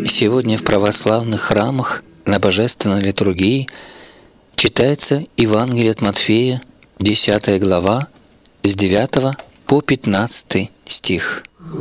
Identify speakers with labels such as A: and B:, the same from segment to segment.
A: Сегодня в православных храмах на Божественной литургии читается Евангелие от Матфея, 10 глава, с 9 по 15 стих.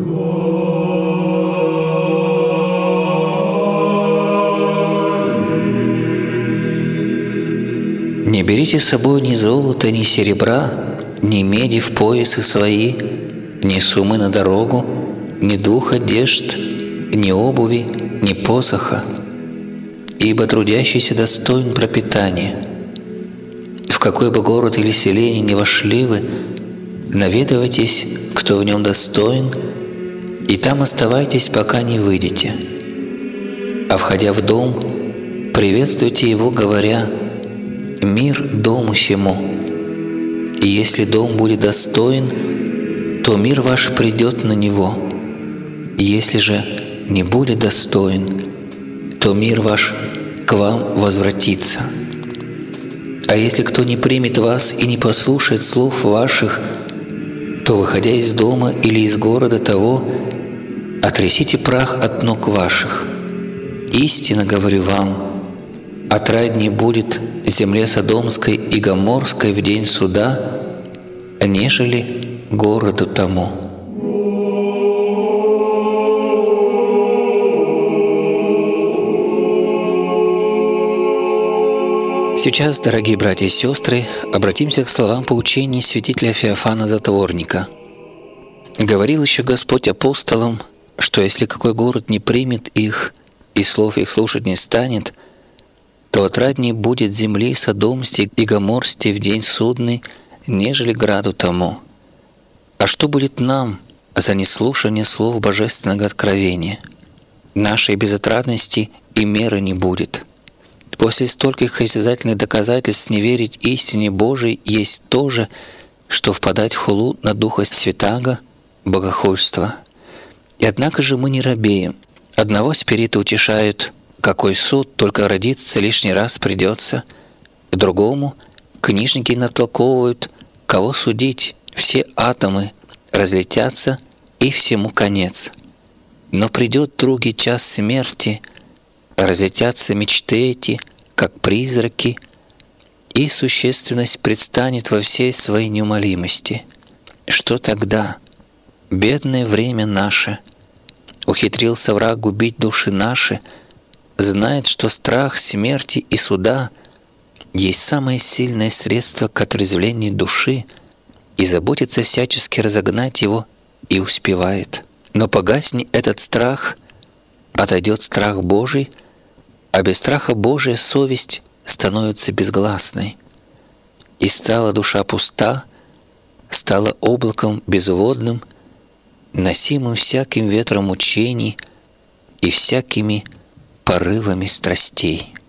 A: «Не берите с собой ни золота, ни серебра, ни меди в поясы свои, ни суммы на дорогу, ни двух одежд, ни обуви, ни посоха, ибо трудящийся достоин пропитания. В какой бы город или селение ни вошли вы, наведывайтесь, кто в нем достоин, и там оставайтесь, пока не выйдете. А входя в дом, приветствуйте его, говоря: „Мир дому сему“. И если дом будет достоин, то мир ваш придет на него. Если же не будет достоин, то мир ваш к вам возвратится. А если кто не примет вас и не послушает слов ваших, то, выходя из дома или из города того, отрясите прах от ног ваших. Истинно говорю вам, отраднее будет земле Содомской и Гоморской в день суда, нежели городу тому». Сейчас, дорогие братья и сестры, обратимся к словам поучений святителя Феофана Затворника. «Говорил еще Господь апостолам, что если какой город не примет их и слов их слушать не станет, то отрадней будет земли Содомсти и Гоморсти в день судный, нежели граду тому. А что будет нам за неслушание слов божественного откровения? Нашей безотрадности и меры не будет. После стольких осязательных доказательств не верить истине Божией есть то же, что впадать в хулу на Духа Святаго, богохульство. И однако же мы не робеем. Одного спирита утешают, какой суд только родиться лишний раз придется, другому книжники натолковывают, кого судить, все атомы разлетятся и всему конец. Но придет другий час смерти, разлетятся мечты эти, как призраки, и существенность предстанет во всей своей неумолимости. Что тогда? Бедное время наше. Ухитрился враг губить души наши, знает, что страх смерти и суда есть самое сильное средство к отрезвлению души, и заботится всячески разогнать его и успевает. Но погасни этот страх, отойдет страх Божий, а без страха Божия совесть становится безгласной. И стала душа пуста, стала облаком безводным, носимым всяким ветром мучений и всякими порывами страстей».